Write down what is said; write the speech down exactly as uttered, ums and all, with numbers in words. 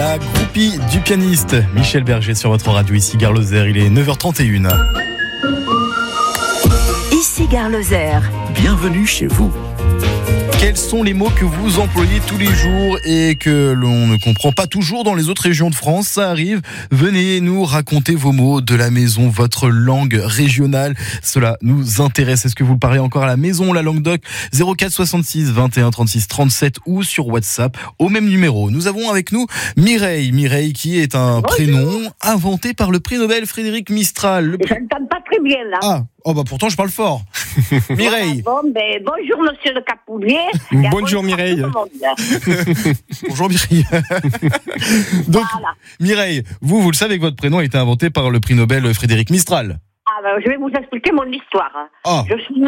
la groupie du pianiste Michel Berger sur votre radio, ici Gare Lozère, il est neuf heures trente et une. Ici Gare Lozère. Bienvenue chez vous. Quels sont les mots que vous employez tous les jours et que l'on ne comprend pas toujours dans les autres régions de France? Ça arrive. Venez nous raconter vos mots de la maison, votre langue régionale. Cela nous intéresse. Est-ce que vous parlez encore à la maison, la langue doc? zéro quatre soixante-six vingt et un trente-six trente-sept ou sur WhatsApp au même numéro. Nous avons avec nous Mireille. Mireille qui est un Bonjour. prénom inventé par le prix Nobel Frédéric Mistral. Le prix... Je n'entends pas très bien là. Ah, oh bah pourtant je parle fort. Mireille. Voilà, bon, ben, bonjour monsieur le Capoulier. Bonjour Mireille. Bonjour Mireille. Donc Voilà. Mireille, vous, vous le savez que votre prénom a été inventé par le prix Nobel Frédéric Mistral. Ah, ben, je vais vous expliquer mon histoire. Ah. Je suis née